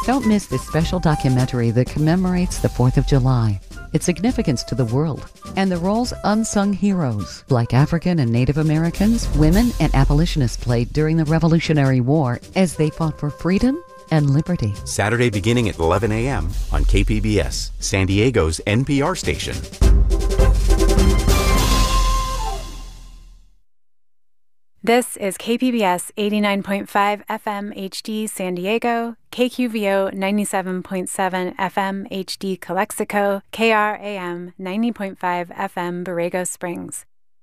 Don't miss this special documentary that commemorates the 4th of July, its significance to the world, and the roles unsung heroes like African and Native Americans, women, and abolitionists played during the Revolutionary War as they fought for freedom and liberty. Saturday beginning at 11 a.m. on KPBS, San Diego's NPR station. This is KPBS 89.5 FM HD San Diego, KQVO 97.7 FM HD Calexico, KRAM 90.5 FM Borrego Springs.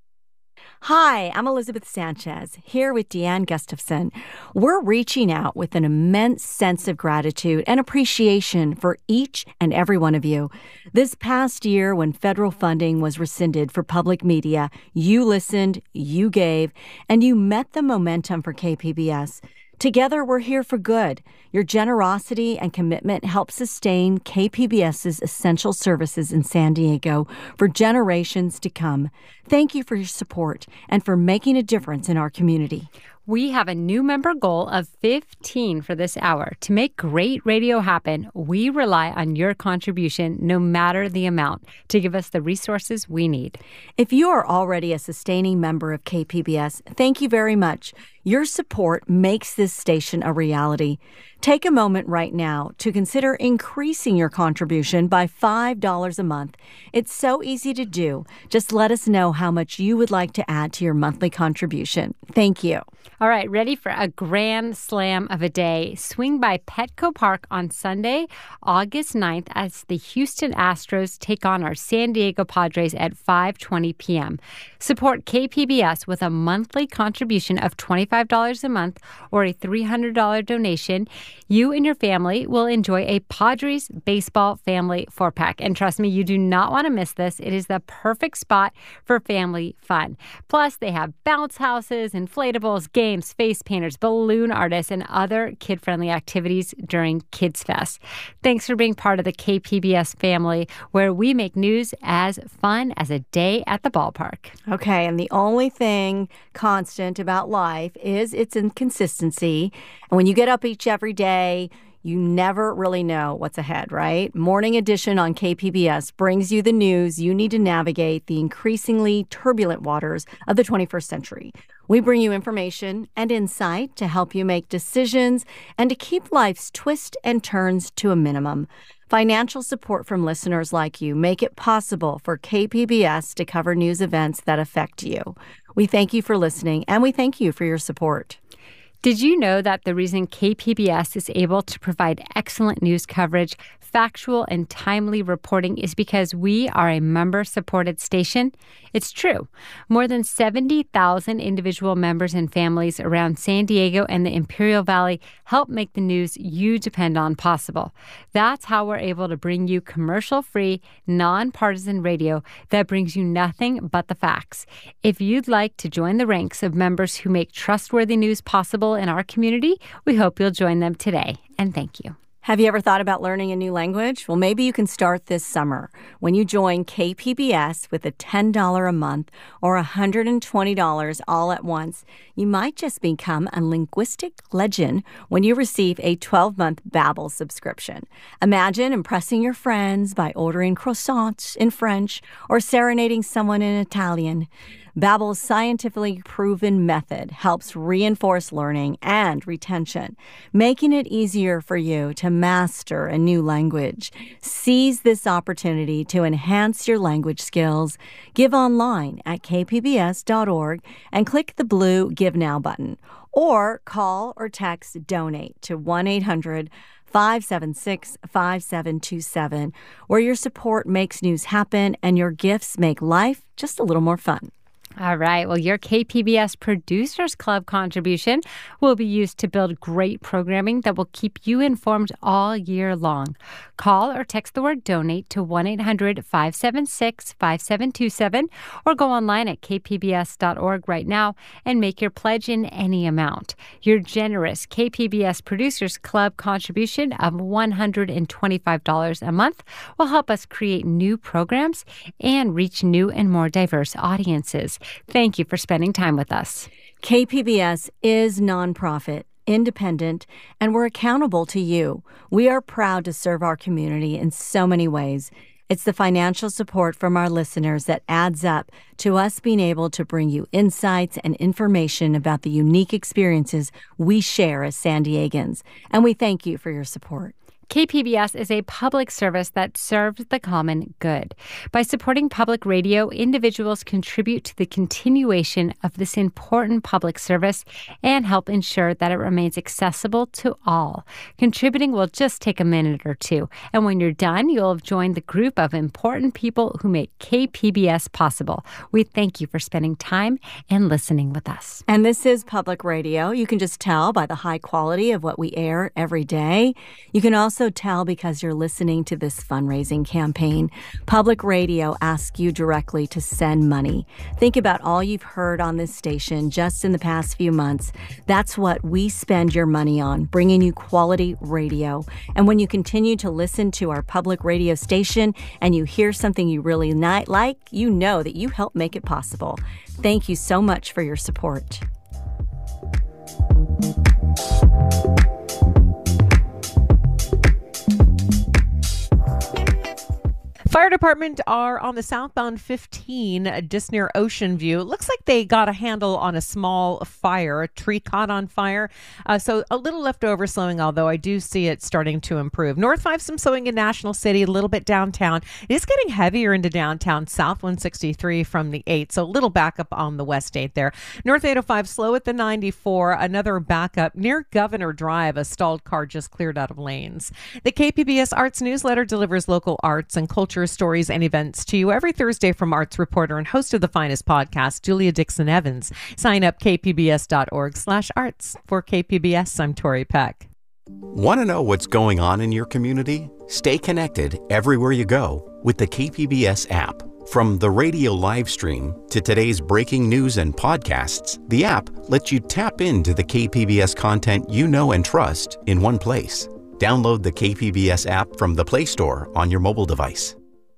Hi, I'm Elizabeth Sanchez, here with Deanne Gustafson. We're reaching out with an immense sense of gratitude and appreciation for each and every one of you. This past year, when federal funding was rescinded for public media, you listened, you gave, and you met the momentum for KPBS. Together, we're here for good. Your generosity and commitment help sustain KPBS's essential services in San Diego for generations to come. Thank you for your support and for making a difference in our community. We have a new member goal of 15 for this hour. To make great radio happen, we rely on your contribution, no matter the amount, to give us the resources we need. If you are already a sustaining member of KPBS, thank you very much. Your support makes this station a reality. Take a moment right now to consider increasing your contribution by $5 a month. It's so easy to do. Just let us know how much you would like to add to your monthly contribution. Thank you. All right, ready for a grand slam of a day? Swing by Petco Park on Sunday, August 9th, as the Houston Astros take on our San Diego Padres at 5:20 p.m. Support KPBS with a monthly contribution of $25 a month or a $300 donation. You and your family will enjoy a Padres baseball family 4-pack. And trust me, you do not want to miss this. It is the perfect spot for family fun. Plus, they have bounce houses, inflatables, games, face painters, balloon artists, and other kid-friendly activities during Kids Fest. Thanks for being part of the KPBS family, where we make news as fun as a day at the ballpark. Okay, and the only thing constant about life is its inconsistency. And when you get up every day, you never really know what's ahead, right? Morning Edition on KPBS brings you the news you need to navigate the increasingly turbulent waters of the 21st century. We bring you information and insight to help you make decisions and to keep life's twists and turns to a minimum. Financial support from listeners like you make it possible for KPBS to cover news events that affect you. We thank you for listening, and we thank you for your support. Did you know that the reason KPBS is able to provide excellent news coverage, factual and timely reporting is because we are a member-supported station? It's true. More than 70,000 individual members and families around San Diego and the Imperial Valley help make the news you depend on possible. That's how we're able to bring you commercial-free, nonpartisan radio that brings you nothing but the facts. If you'd like to join the ranks of members who make trustworthy news possible in our community, we hope you'll join them today. And thank you. Have you ever thought about learning a new language? Well, maybe you can start this summer when you join KPBS with a $10 a month or $120 all at once. You might just become a linguistic legend when you receive a 12-month Babbel subscription. Imagine impressing your friends by ordering croissants in French or serenading someone in Italian. Babbel's scientifically proven method helps reinforce learning and retention, making it easier for you to master a new language. Seize this opportunity to enhance your language skills. Give online at kpbs.org and click the blue Give Now button, or call or text DONATE to 1-800-576-5727, where your support makes news happen and your gifts make life just a little more fun. All right. Well, your KPBS Producers Club contribution will be used to build great programming that will keep you informed all year long. Call or text the word DONATE to 1-800-576-5727 or go online at kpbs.org right now and make your pledge in any amount. Your generous KPBS Producers Club contribution of $125 a month will help us create new programs and reach new and more diverse audiences. Thank you for spending time with us. KPBS is nonprofit. independent, and we're accountable to you. We are proud to serve our community in so many ways. It's the financial support from our listeners that adds up to us being able to bring you insights and information about the unique experiences we share as San Diegans. And we thank you for your support. KPBS is a public service that serves the common good. By supporting public radio, individuals contribute to the continuation of this important public service and help ensure that it remains accessible to all. Contributing will just take a minute or two, and when you're done, you'll have joined the group of important people who make KPBS possible. We thank you for spending time and listening with us. And this is public radio. You can just tell by the high quality of what we air every day. You can also tell because you're listening to this fundraising campaign. Public radio asks you directly to send money. Think about all you've heard on this station just in the past few months. That's what we spend your money on, bringing you quality radio. And when you continue to listen to our public radio station and you hear something you really like, you know that you help make it possible. Thank you so much for your support. Fire department are on the southbound 15 just near Ocean View. It looks like they got a handle on a small fire. A tree caught on fire. So a little leftover slowing, although I do see it starting to improve. North 5, some slowing in National City, a little bit downtown. It is getting heavier into downtown, South 163 from the 8. So a little backup on the West 8 there. North 805, slow at the 94. Another backup near Governor Drive. A stalled car just cleared out of lanes. The KPBS Arts newsletter delivers local arts and culture stories and events to you every Thursday from arts reporter and host of the finest podcast, Julia Dixon Evans. Sign up kpbs.org/arts. For KPBS, I'm Tori Peck. Want to know what's going on in your community? Stay connected everywhere you go with the KPBS app. From the radio live stream to today's breaking news and podcasts, the app lets you tap into the KPBS content you know and trust in one place. Download the KPBS app from the Play Store on your mobile device.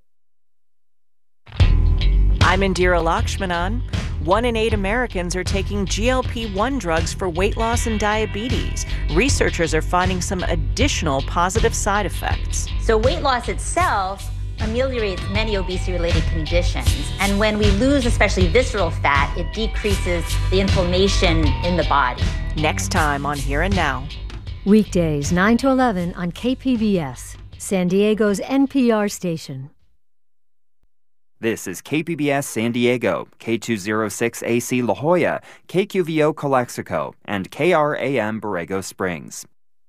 I'm Indira Lakshmanan. 1 in 8 Americans are taking GLP-1 drugs for weight loss and diabetes. Researchers are finding some additional positive side effects. So weight loss itself ameliorates many obesity-related conditions. And when we lose especially visceral fat, it decreases the inflammation in the body. Next time on Here and Now. Weekdays 9 to 11 on KPBS, San Diego's NPR station. This is KPBS San Diego, K206AC La Jolla, KQVO Calexico, and KRAM Borrego Springs.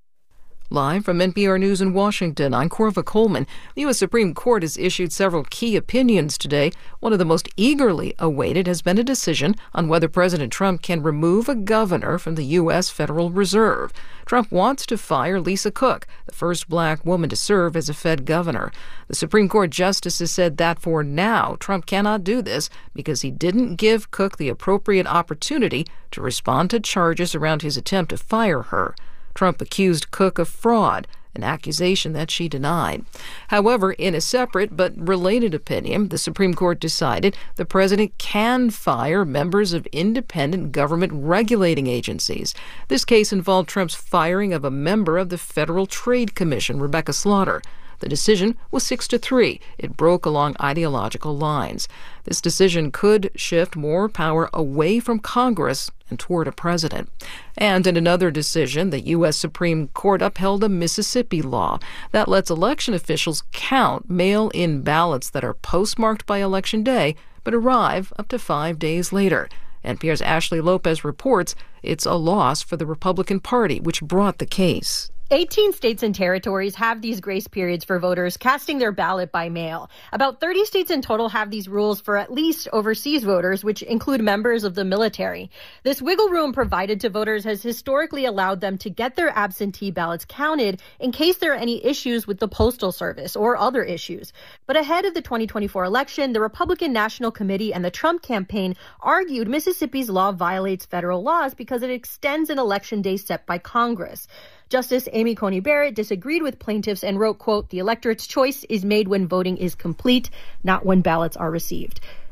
Live from NPR News in Washington, I'm Corva Coleman. The U.S. Supreme Court has issued several key opinions today. One of the most eagerly awaited has been a decision on whether President Trump can remove a governor from the U.S. Federal Reserve. Trump wants to fire Lisa Cook, the first black woman to serve as a Fed governor. The Supreme Court justices said that for now, Trump cannot do this because he didn't give Cook the appropriate opportunity to respond to charges around his attempt to fire her. Trump accused Cook of fraud, an accusation that she denied. However, in a separate but related opinion, the Supreme Court decided the president can fire members of independent government regulating agencies. This case involved Trump's firing of a member of the Federal Trade Commission, Rebecca Slaughter. The decision was 6-3. It broke along ideological lines. This decision could shift more power away from Congress and toward a president. And in another decision, the U.S. Supreme Court upheld a Mississippi law that lets election officials count mail-in ballots that are postmarked by Election Day but arrive up to 5 days later. NPR's Ashley Lopez reports it's a loss for the Republican Party, which brought the case. 18 states and territories have these grace periods for voters casting their ballot by mail. About 30 states in total have these rules for at least overseas voters, which include members of the military. This wiggle room provided to voters has historically allowed them to get their absentee ballots counted in case there are any issues with the Postal Service or other issues. But ahead of the 2024 election, the Republican National Committee and the Trump campaign argued Mississippi's law violates federal laws because it extends an election day set by Congress. Justice Amy Coney Barrett disagreed with plaintiffs and wrote, quote, "The electorate's choice is made when voting is complete, not when ballots are received."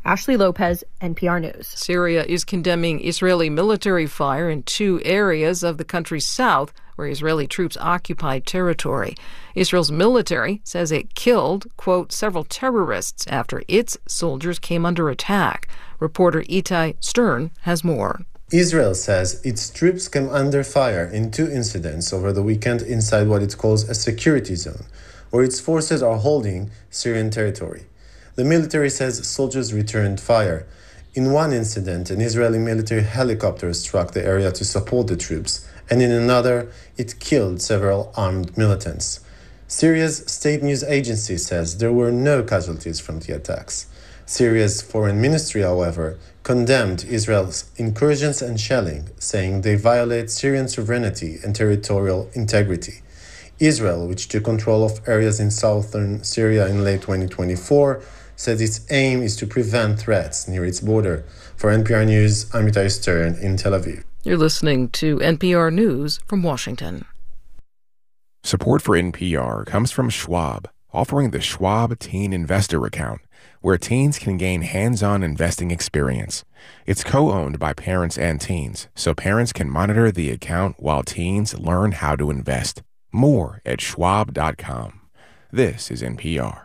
Ashley Lopez, NPR News. Syria is condemning Israeli military fire in 2 areas of the country's south where Israeli troops occupied territory. Israel's military says it killed, quote, several terrorists after its soldiers came under attack. Reporter Itai Stern has more. Israel says its troops came under fire in 2 incidents over the weekend inside what it calls a security zone, where its forces are holding Syrian territory. The military says soldiers returned fire. In one incident, an Israeli military helicopter struck the area to support the troops, and in another, it killed several armed militants. Syria's state news agency says there were no casualties from the attacks. Syria's foreign ministry, however, condemned Israel's incursions and shelling, saying they violate Syrian sovereignty and territorial integrity. Israel, which took control of areas in southern Syria in late 2024, said its aim is to prevent threats near its border. For NPR News, I'm Itai Stern in Tel Aviv. You're listening to NPR News from Washington. Support for NPR comes from Schwab, offering the Schwab Teen Investor Account, where teens can gain hands-on investing experience. It's co-owned by parents and teens, so parents can monitor the account while teens learn how to invest. More at schwab.com. This is NPR.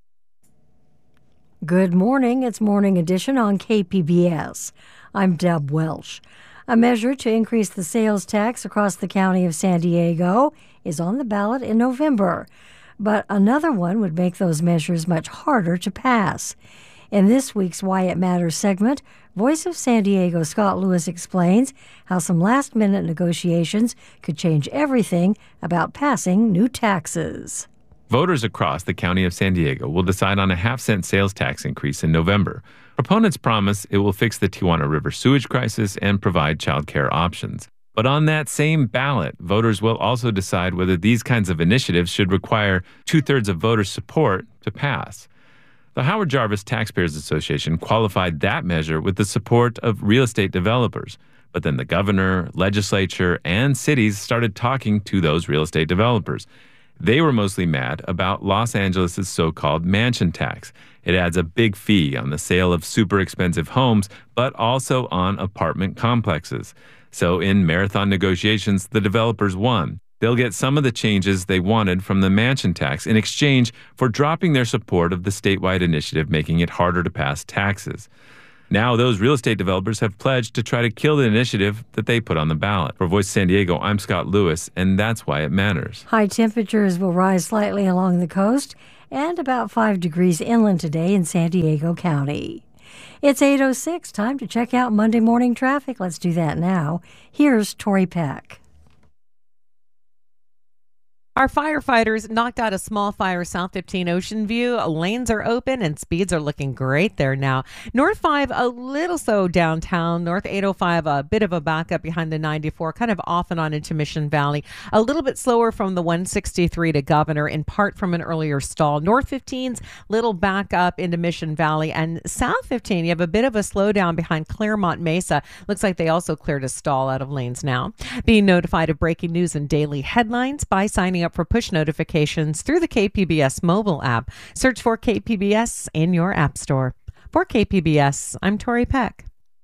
Good morning. It's Morning Edition on KPBS. I'm Deb Welsh. A measure to increase the sales tax across the county of San Diego is on the ballot in November, but another one would make those measures much harder to pass. In this week's Why It Matters segment, Voice of San Diego Scott Lewis explains how some last-minute negotiations could change everything about passing new taxes. Voters across the county of San Diego will decide on a half-cent sales tax increase in November. Proponents promise it will fix the Tijuana River sewage crisis and provide child care options. But on that same ballot, voters will also decide whether these kinds of initiatives should require 2/3 of voters' support to pass. The Howard Jarvis Taxpayers Association qualified that measure with the support of real estate developers. But then the governor, legislature, and cities started talking to those real estate developers. They were mostly mad about Los Angeles' so-called mansion tax. It adds a big fee on the sale of super expensive homes, but also on apartment complexes. So in marathon negotiations, the developers won. They'll get some of the changes they wanted from the mansion tax in exchange for dropping their support of the statewide initiative making it harder to pass taxes. Now those real estate developers have pledged to try to kill the initiative that they put on the ballot. For Voice San Diego, I'm Scott Lewis, and that's why it matters. High temperatures will rise slightly along the coast and about 5 degrees inland today in San Diego County. It's 8:06, time to check out Monday morning traffic. Let's do that now. Here's Tori Peck. Our firefighters knocked out a small fire South 15 Ocean View. Lanes are open and speeds are looking great there now. North 5, a little slow downtown. North 805, a bit of a backup behind the 94, kind of off and on into Mission Valley. A little bit slower from the 163 to Governor, in part from an earlier stall. North 15's little backup into Mission Valley. And South 15, you have a bit of a slowdown behind Claremont Mesa. Looks like they also cleared a stall out of lanes now. Being notified of breaking news and daily headlines by signing up for push notifications through the KPBS mobile app. Search for KPBS in your app store. For KPBS, I'm Tori Peck.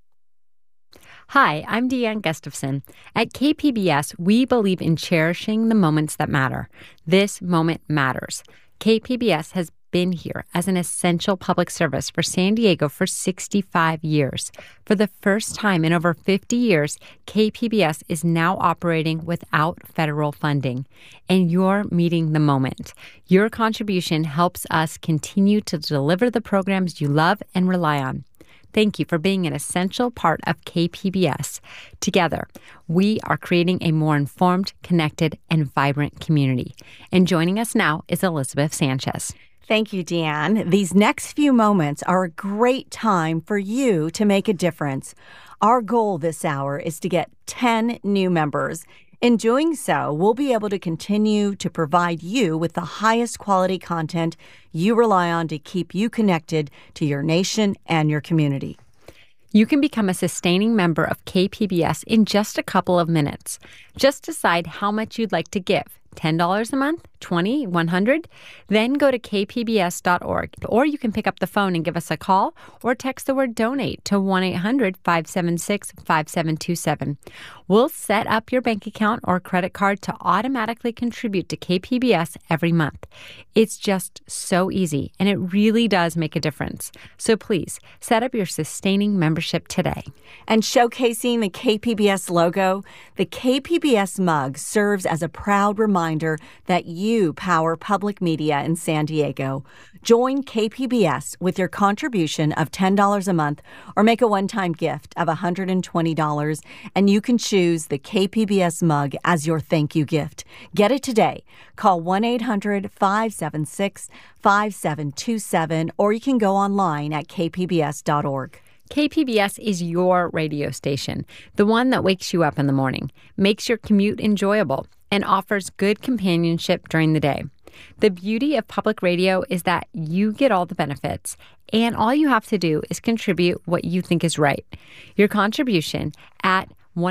Hi, I'm Deanne Gustafson. At KPBS, we believe in cherishing the moments that matter. This moment matters. KPBS has been here as an essential public service for San Diego for 65 years. For the first time in over 50 years, KPBS is now operating without federal funding, and you're meeting the moment. Your contribution helps us continue to deliver the programs you love and rely on. Thank you for being an essential part of KPBS. Together, we are creating a more informed, connected, and vibrant community. And joining us now is Elizabeth Sanchez. Thank you, Deanne. These next few moments are a great time for you to make a difference. Our goal this hour is to get 10 new members. In doing so, we'll be able to continue to provide you with the highest quality content you rely on to keep you connected to your nation and your community. You can become a sustaining member of KPBS in just a couple of minutes. Just decide how much you'd like to give. $10 a month, $20, $100? Then go to kpbs.org, or you can pick up the phone and give us a call or text the word donate to 1-800-576-5727. We'll set up your bank account or credit card to automatically contribute to KPBS every month. It's just so easy, and it really does make a difference. So please, set up your sustaining membership today. And showcasing the KPBS logo, the KPBS mug serves as a proud reminder that you power public media in San Diego. Join KPBS with your contribution of $10 a month or make a one-time gift of $120, and you can choose the KPBS mug as your thank you gift. Get it today. Call 1-800-576-5727, or you can go online at kpbs.org. KPBS is your radio station, the one that wakes you up in the morning, makes your commute enjoyable, and offers good companionship during the day. The beauty of public radio is that you get all the benefits, and all you have to do is contribute what you think is right. Your contribution at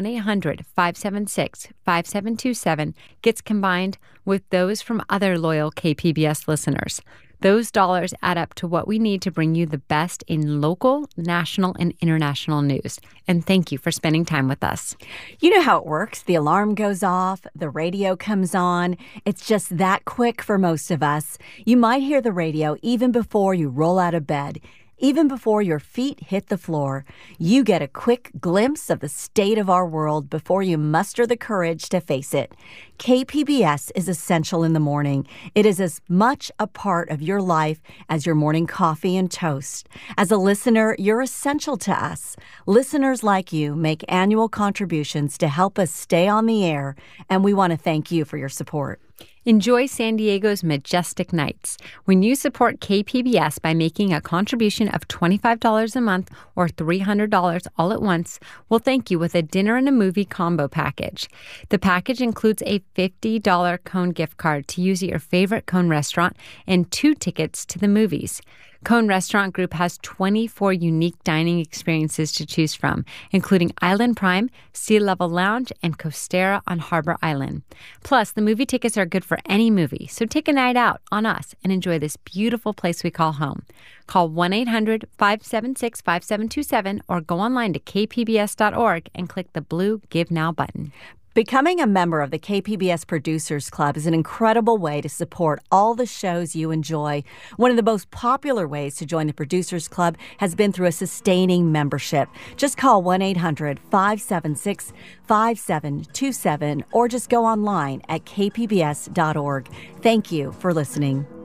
1-800-576-5727 gets combined with those from other loyal KPBS listeners. Those dollars add up to what we need to bring you the best in local, national, and international news. And thank you for spending time with us. You know how it works. The alarm goes off, the radio comes on. It's just that quick for most of us. You might hear the radio even before you roll out of bed. Even before your feet hit the floor, you get a quick glimpse of the state of our world before you muster the courage to face it. KPBS is essential in the morning. It is as much a part of your life as your morning coffee and toast. As a listener, you're essential to us. Listeners like you make annual contributions to help us stay on the air, and we want to thank you for your support. Enjoy San Diego's majestic nights. When you support KPBS by making a contribution of $25 a month or $300 all at once, we'll thank you with a dinner and a movie combo package. The package includes a $50 Cone gift card to use at your favorite Cone restaurant and 2 tickets to the movies. Cone Restaurant Group has 24 unique dining experiences to choose from, including Island Prime, Sea Level Lounge, and Costera on Harbor Island. Plus, the movie tickets are good for any movie, so take a night out on us and enjoy this beautiful place we call home. Call 1-800-576-5727 or go online to kpbs.org and click the blue Give Now button. Becoming a member of the KPBS Producers Club is an incredible way to support all the shows you enjoy. One of the most popular ways to join the Producers Club has been through a sustaining membership. Just call 1-800-576-5727 or just go online at kpbs.org. Thank you for listening.